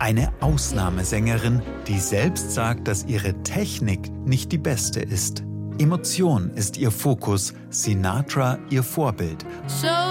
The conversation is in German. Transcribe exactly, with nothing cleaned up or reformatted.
Eine Ausnahmesängerin, die selbst sagt, dass ihre Technik nicht die beste ist. Emotion ist ihr Fokus, Sinatra ihr Vorbild. So